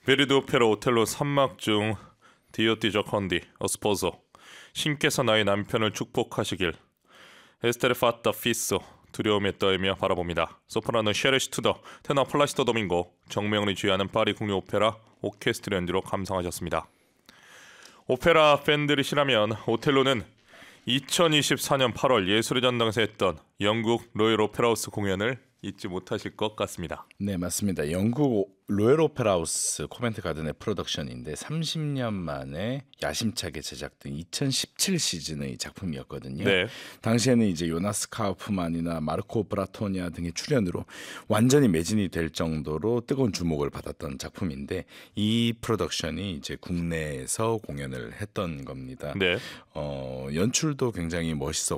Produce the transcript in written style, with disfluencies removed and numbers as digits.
베르디 오페라 오텔로 3막 중 디오 디 조컨디 어스포소 신께서 나의 남편을 축복하시길 에스테르 파타 피소 두려움에 떨며 바라봅니다. 소프라노 셰르시 투더 테너 플라시토 도밍고 정명리 주의하는 파리 국립 오페라 오케스트라 연주로 감상하셨습니다. 오페라 팬들이시라면 오텔로는 2024년 8월 예술의 전당에서 했던 영국 로열 오페라 하우스 공연을 잊지 못하실 것 같습니다. 네, 맞습니다. 영국 로열 오페라 하우스 코벤트 가든의 프로덕션인데 30년 만에 야심차게 제작된 2017 시즌의 작품이었거든요. 네. 당시에는 이제 요나스 카우프만이나 마르코 브라토니아 등의 출연으로 완전히 매진이 될 정도로 뜨거운 주목을 받았던 작품인데 이 프로덕션이 이제 국내에서 공연을 했던 겁니다. 네. 연출도 굉장히 멋있었고